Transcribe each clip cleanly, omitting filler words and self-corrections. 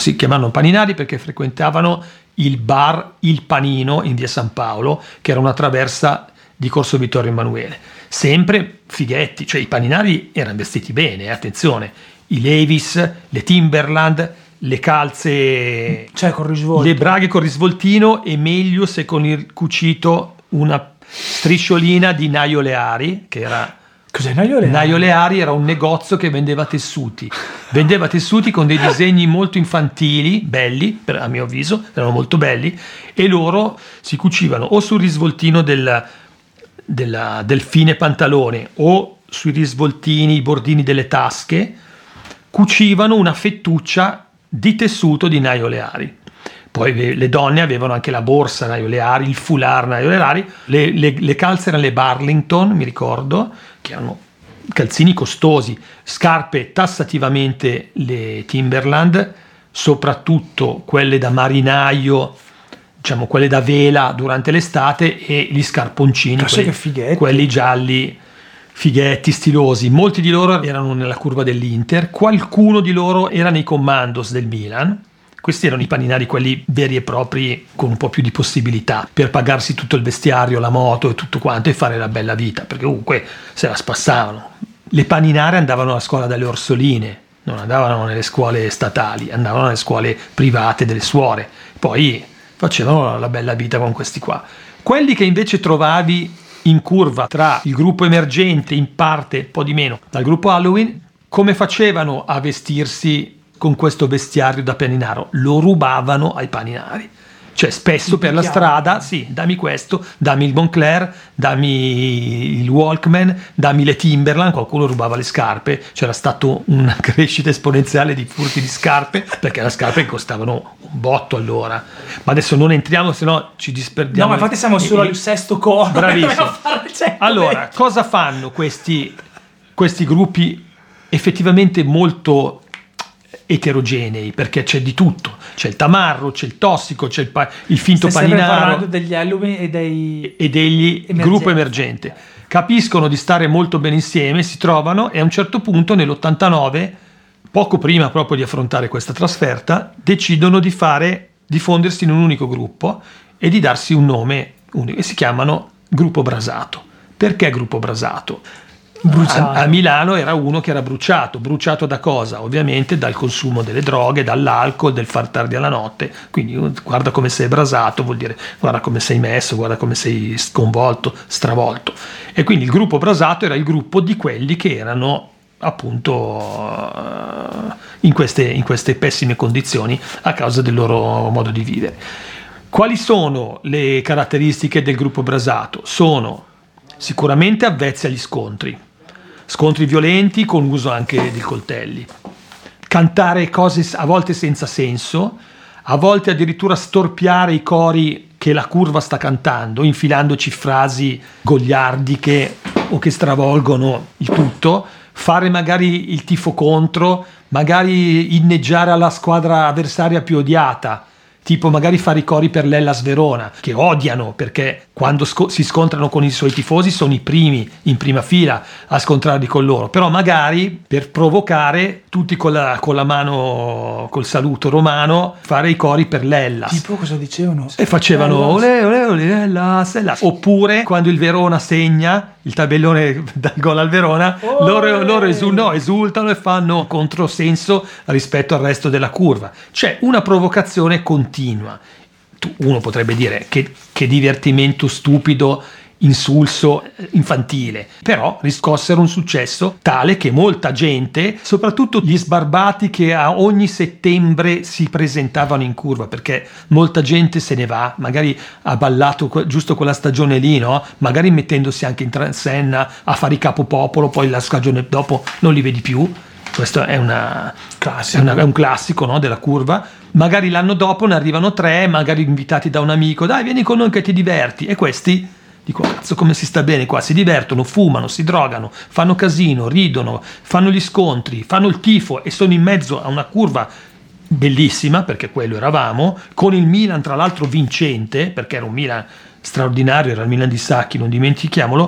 si chiamavano paninari perché frequentavano il bar Il Panino in via San Paolo, che era una traversa di Corso Vittorio Emanuele. Sempre fighetti, cioè i paninari erano vestiti bene, attenzione, i Levi's, le Timberland, le calze, cioè con risvolto, le braghe con risvoltino, e meglio se con il cucito una strisciolina di Naio Leari, che era... Cos'è Naio Leari? Naio Leari era un negozio che vendeva tessuti con dei disegni molto infantili, belli, a mio avviso, erano molto belli, e loro si cucivano o sul risvoltino del fine pantalone o sui risvoltini, i bordini delle tasche, cucivano una fettuccia di tessuto di Naio Leari. Poi le donne avevano anche la borsa Naio Leari, il foulard Naio Leari, le calze erano le Burlington, mi ricordo, che erano calzini costosi, scarpe tassativamente le Timberland, soprattutto quelle da marinaio, diciamo quelle da vela durante l'estate, e gli scarponcini, quelli gialli, fighetti, stilosi. Molti di loro erano nella curva dell'Inter, qualcuno di loro era nei commandos del Milan. Questi erano i paninari, quelli veri e propri, con un po' più di possibilità per pagarsi tutto il vestiario, la moto e tutto quanto, e fare la bella vita, perché comunque se la spassavano. Le paninare andavano alla scuola dalle Orsoline, non andavano nelle scuole statali, andavano nelle scuole private delle suore, poi facevano la bella vita con questi qua. Quelli che invece trovavi in curva tra il gruppo emergente, in parte un po' di meno dal gruppo Halloween, come facevano a vestirsi con questo vestiario da paninaro? Lo rubavano ai paninari, cioè spesso per la strada, sì, dammi questo, dammi il Moncler, dammi il Walkman, dammi le Timberland. Qualcuno rubava le scarpe, c'era stato una crescita esponenziale di furti di scarpe, perché le scarpe costavano un botto allora. Ma adesso non entriamo, se no ci disperdiamo. No, ma infatti siamo solo al sesto coro. Bravissimo. Allora, cosa fanno questi gruppi effettivamente molto eterogenei, perché c'è di tutto, c'è il tamarro, c'è il tossico, c'è il finto paninaro. Stai parlando degli Halloween e degli gruppo emergente. Capiscono di stare molto bene insieme, si trovano, e a un certo punto nell'89, poco prima proprio di affrontare questa trasferta, decidono di fondersi in un unico gruppo e di darsi un nome unico, e si chiamano Gruppo Brasato. Perché Gruppo Brasato? A Milano era uno che era bruciato da cosa? Ovviamente dal consumo delle droghe, dall'alcol, del far tardi alla notte. Quindi guarda come sei brasato, vuol dire guarda come sei messo, guarda come sei sconvolto, stravolto. E quindi il gruppo Brasato era il gruppo di quelli che erano appunto in queste pessime condizioni a causa del loro modo di vivere. Quali sono le caratteristiche del gruppo Brasato? Sono sicuramente avvezzi agli scontri violenti con uso anche di coltelli, cantare cose a volte senza senso, a volte addirittura storpiare i cori che la curva sta cantando, infilandoci frasi goliardiche o che stravolgono il tutto, fare magari il tifo contro, magari inneggiare alla squadra avversaria più odiata, tipo magari fare i cori per l'Hellas Verona, che odiano perché quando si scontrano con i suoi tifosi sono i primi in prima fila a scontrarli con loro, però magari per provocare tutti con la mano, col saluto romano, fare i cori per l'Hellas. Tipo cosa dicevano? E facevano ole ole ole Hellas. Oppure quando il Verona segna il tabellone dal gol al Verona, loro esultano e fanno controsenso rispetto al resto della curva. C'è una provocazione continua. Uno potrebbe dire che divertimento stupido, insulso, infantile, però riscossero un successo tale che molta gente, soprattutto gli sbarbati che a ogni settembre si presentavano in curva, perché molta gente se ne va, magari ha ballato giusto quella stagione lì, no? Magari mettendosi anche in transenna a fare i capopopolo, poi la stagione dopo non li vedi più. Questo è un classico, no, della curva. Magari l'anno dopo ne arrivano 3, magari invitati da un amico, dai vieni con noi che ti diverti, e questi dico cazzo come si sta bene qua, si divertono, fumano, si drogano, fanno casino, ridono, fanno gli scontri, fanno il tifo e sono in mezzo a una curva bellissima, perché quello eravamo, con il Milan tra l'altro vincente, perché era un Milan straordinario, era il Milan di Sacchi, non dimentichiamolo,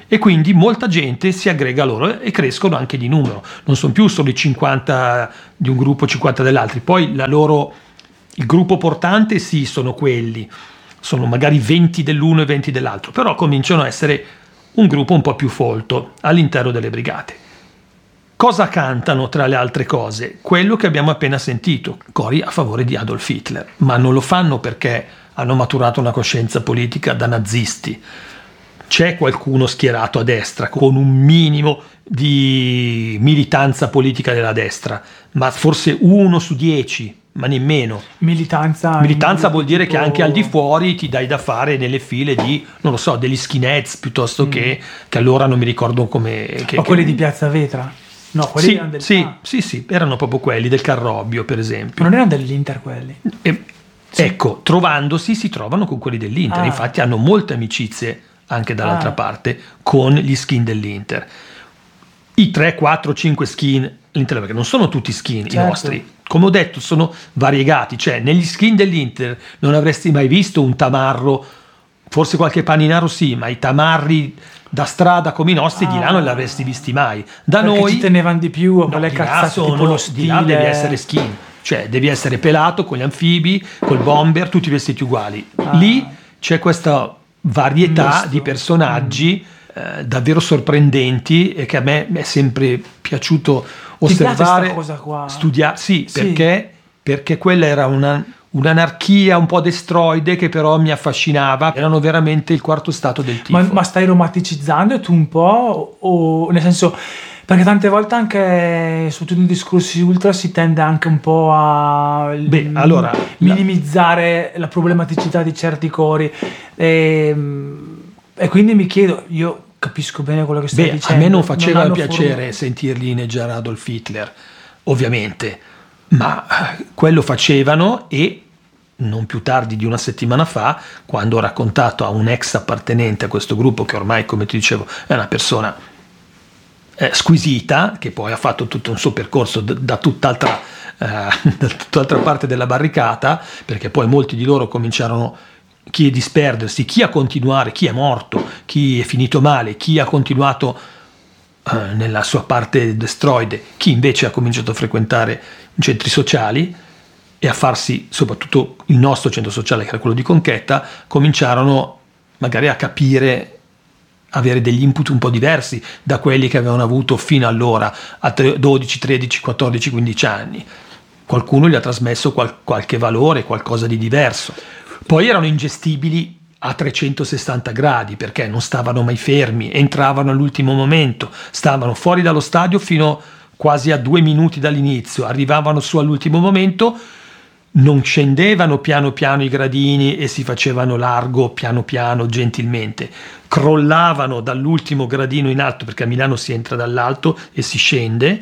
e quindi molta gente si aggrega a loro e crescono anche di numero, non sono più solo i 50 di un gruppo, 50 dell'altro, poi il gruppo portante sì, sono quelli, sono magari 20 dell'uno e 20 dell'altro, però cominciano a essere un gruppo un po' più folto all'interno delle brigate. Cosa cantano tra le altre cose? Quello che abbiamo appena sentito, cori a favore di Adolf Hitler, ma non lo fanno perché hanno maturato una coscienza politica da nazisti. C'è qualcuno schierato a destra con un minimo di militanza politica della destra, ma forse 1 su 10, ma nemmeno. Militanza vuol dire che anche al di fuori ti dai da fare nelle file di, non lo so, degli skinheads piuttosto che allora non mi ricordo come... Ma quelli di Piazza Vetra? No, quelli erano sì, erano proprio quelli del Carrobbio, per esempio. Non erano dell'Inter quelli? Sì. Ecco, trovandosi si trovano con quelli dell'Inter, infatti hanno molte amicizie anche dall'altra parte con gli skin dell'Inter. I 3, 4, 5 skin all'Inter, perché non sono tutti skin i nostri, come ho detto sono variegati, cioè negli skin dell'Inter non avresti mai visto un tamarro, forse qualche paninaro sì, ma i tamarri da strada come i nostri di là non li avresti visti mai. Da perché noi ci tenevano di più a quelle cazzate tipo lo di là stile. devi essere skin, cioè devi essere pelato con gli anfibi, col bomber, tutti vestiti uguali. Lì c'è questa varietà di personaggi davvero sorprendenti e che a me è sempre piaciuto osservare, studiare. Sì, perché quella era un'anarchia un po' destroide che però mi affascinava, erano veramente il quarto stato del tifo. Ma stai romanticizzando tu un po', o nel senso, perché tante volte anche soprattutto in discorsi ultra si tende anche un po' a minimizzare la problematicità di certi cori e quindi mi chiedo, io capisco bene quello che stai dicendo. A me non faceva piacere sentirli inneggiare Adolf Hitler, ovviamente, ma quello facevano, e non più tardi di una settimana fa, quando ho raccontato a un ex appartenente a questo gruppo, che ormai, come ti dicevo, è una persona squisita, che poi ha fatto tutto un suo percorso da tutt'altra parte della barricata, perché poi molti di loro cominciarono, chi a disperdersi, chi a continuare, chi è morto, chi è finito male, chi ha continuato nella sua parte destroide, chi invece ha cominciato a frequentare i centri sociali e a farsi, soprattutto il nostro centro sociale che era quello di Conchetta, cominciarono magari a capire, avere degli input un po' diversi da quelli che avevano avuto fino allora a 12, 13, 14, 15 anni. Qualcuno gli ha trasmesso qualche valore, qualcosa di diverso. Poi erano ingestibili a 360 gradi perché non stavano mai fermi, entravano all'ultimo momento, stavano fuori dallo stadio fino quasi a 2 minuti dall'inizio, arrivavano su all'ultimo momento, non scendevano piano piano i gradini e si facevano largo piano piano gentilmente, crollavano dall'ultimo gradino in alto, perché a Milano si entra dall'alto e si scende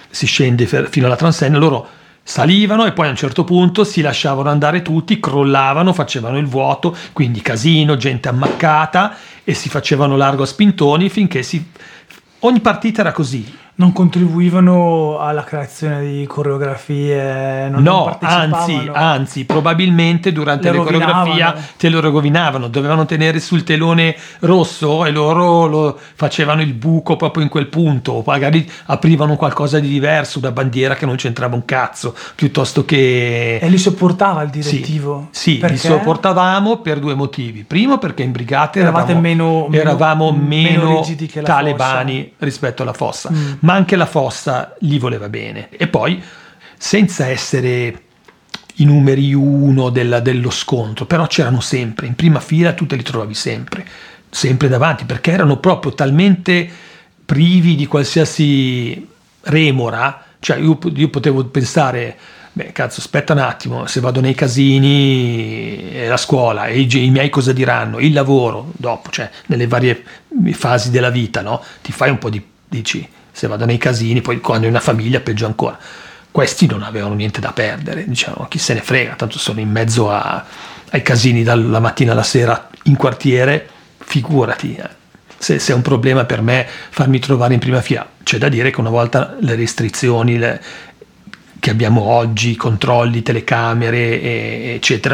fino alla transenna. Loro salivano e poi a un certo punto si lasciavano andare tutti, crollavano, facevano il vuoto, quindi casino, gente ammaccata, e si facevano largo a spintoni finché ogni partita era così. Non contribuivano alla creazione di coreografie? No, anzi, probabilmente durante le coreografie te lo rovinavano, dovevano tenere sul telone rosso e loro lo facevano il buco proprio in quel punto, o magari aprivano qualcosa di diverso, una bandiera che non c'entrava un cazzo, piuttosto che... E li sopportava il direttivo? Sì, li sopportavamo per 2 motivi. Primo, perché in brigate eravamo meno rigidi che la talebani fossa rispetto alla fossa. Ma anche la fossa gli voleva bene, e poi senza essere i numeri 1 dello scontro, però c'erano sempre in prima fila, tu te li trovavi sempre davanti, perché erano proprio talmente privi di qualsiasi remora, cioè io potevo pensare, cazzo, aspetta un attimo, se vado nei casini, la scuola e i miei cosa diranno, il lavoro dopo, cioè nelle varie fasi della vita, no? Ti fai un po' dici, se vado nei casini, poi quando hai una famiglia peggio ancora. Questi non avevano niente da perdere, dicevano chi se ne frega, tanto sono in mezzo ai casini dalla mattina alla sera in quartiere, figurati, se è un problema per me farmi trovare in prima fila. C'è da dire che una volta le restrizioni che abbiamo oggi, controlli, telecamere eccetera,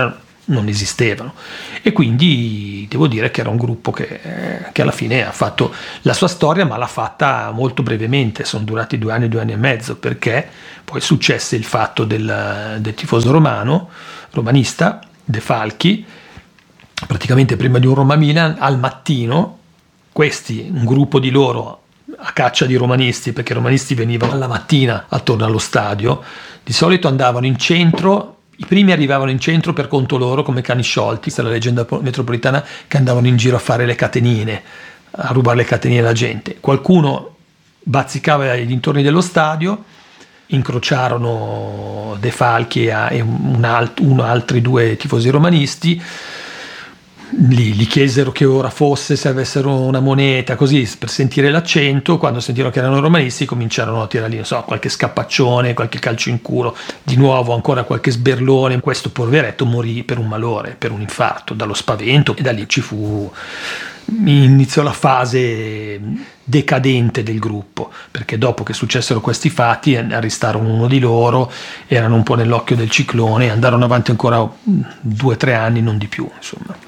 non esistevano, e quindi devo dire che era un gruppo che alla fine ha fatto la sua storia, ma l'ha fatta molto brevemente. Sono durati 2 anni e mezzo, perché poi successe il fatto del tifoso romanista De Falchi. Praticamente prima di un Roma-Milan, al mattino un gruppo di loro, a caccia di romanisti, perché i romanisti venivano alla mattina attorno allo stadio, di solito andavano in centro. I primi arrivavano in centro per conto loro come cani sciolti, questa è la leggenda metropolitana, che andavano in giro a fare le catenine, a rubare le catenine alla gente. Qualcuno bazzicava ai dintorni dello stadio, incrociarono De Falchi e altri 2 tifosi romanisti, gli chiesero che ora fosse, se avessero una moneta, così, per sentire l'accento. Quando sentirono che erano romanisti cominciarono a tirare lì, non so, qualche scapaccione, qualche calcio in culo, di nuovo ancora qualche sberlone. Questo poveretto morì per un malore, per un infarto, dallo spavento, e da lì iniziò la fase decadente del gruppo, perché dopo che successero questi fatti arrestarono uno di loro, erano un po' nell'occhio del ciclone, andarono avanti ancora 2 o 3 anni, non di più, insomma.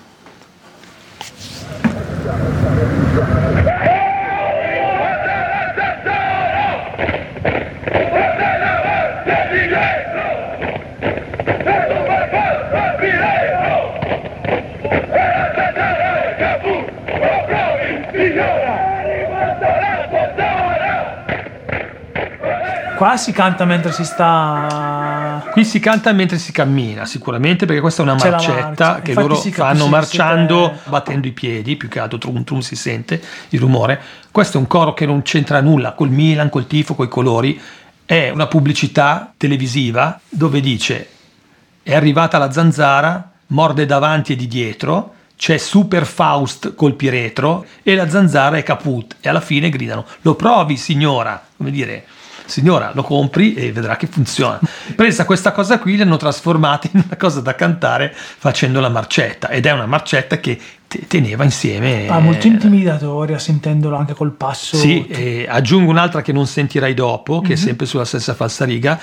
Qua si canta mentre si sta... Qui si canta mentre si cammina, sicuramente, perché questa è una C'è la marcetta marcia. che Infatti loro si fanno capisce marciando, che battendo i piedi, più che altro trum trum si sente il rumore. Questo è un coro che non c'entra nulla col Milan, col tifo, coi colori. È una pubblicità televisiva dove dice: è arrivata la zanzara, morde davanti e di dietro, c'è Super Faust col piretro e la zanzara è caput, e alla fine gridano: lo provi signora, come dire, signora, lo compri e vedrà che funziona. Presa questa cosa qui, l'hanno trasformata in una cosa da cantare facendo la marcetta, ed è una marcetta che teneva insieme. Molto intimidatoria, sentendolo anche col passo. Sì, e aggiungo un'altra che non sentirai dopo, che è sempre sulla stessa falsariga.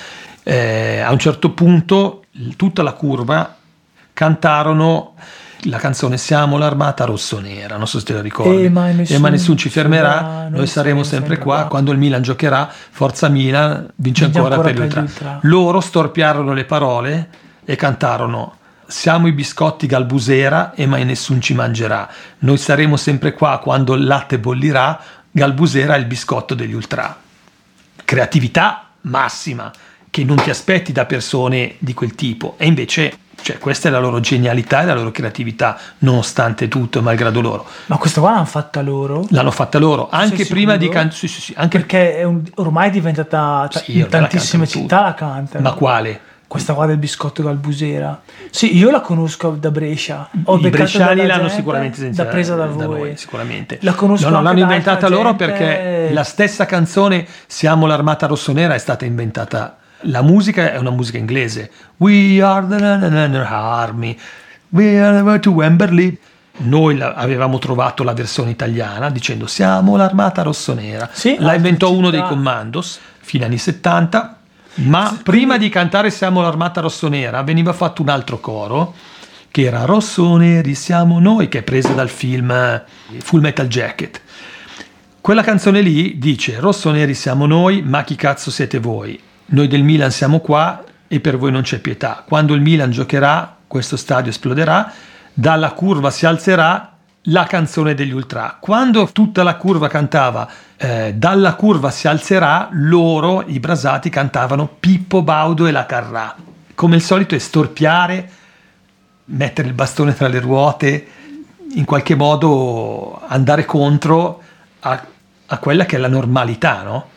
A un certo punto tutta la curva cantarono la canzone Siamo l'armata rossonera, non so se te la ricordi, ma nessuno ci fermerà, noi saremo sempre qua, quando il Milan giocherà, forza Milan, vince ancora per gli ultra. Loro storpiarono le parole e cantarono: siamo i biscotti Galbusera e mai nessun ci mangerà, noi saremo sempre qua quando il latte bollirà, Galbusera è il biscotto degli ultra. Creatività massima, che non ti aspetti da persone di quel tipo, e invece, cioè, questa è la loro genialità e la loro creatività, nonostante tutto e malgrado loro. Ma questa qua l'hanno fatta loro? L'hanno fatta loro, anche prima di cantare. Sì, anche perché ormai è diventata in tantissime città la cantano. Ma quale? Questa qua del biscotto Galbusera. Sì, io la conosco da Brescia. I bresciani l'hanno sicuramente da presa da voi. Sicuramente. La conosco. No, l'hanno inventata loro, perché la stessa canzone Siamo l'armata rossonera è stata inventata. La musica è una musica inglese. We are the army. We are the way to Wembley. Noi avevamo trovato la versione italiana dicendo Siamo l'armata rossonera. Sì, la inventò uno dei Commandos, fine anni 70. Ma prima di cantare Siamo l'armata rossonera veniva fatto un altro coro che era Rossoneri siamo noi, che è presa dal film Full Metal Jacket. Quella canzone lì dice: rossoneri siamo noi, ma chi cazzo siete voi? Noi del Milan siamo qua e per voi non c'è pietà. Quando il Milan giocherà, questo stadio esploderà, dalla curva si alzerà la canzone degli ultra. Quando tutta la curva cantava dalla curva si alzerà, loro, i brasati, cantavano Pippo Baudo e la Carrà. Come il solito è storpiare, mettere il bastone tra le ruote, in qualche modo andare contro a quella che è la normalità, no?